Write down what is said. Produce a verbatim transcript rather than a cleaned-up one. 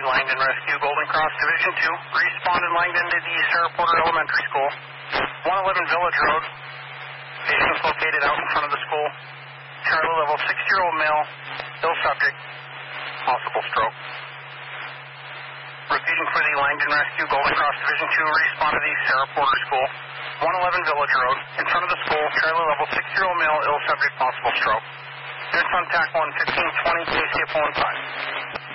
Langdon Rescue, Golden Cross Division two. Responded Langdon to the Sarah Porter Elementary School. one eleven Village Road. Patient located out in front of the school. Charlie level six-year-old male, ill subject, possible stroke. Repeating for the Langdon Rescue, Golden Cross Division two. Respond to the Sarah Porter School. one eleven Village Road. In front of the school, Charlie level six-year-old male, ill subject, possible stroke. Units on T A C one fifteen twenty, K C F one five.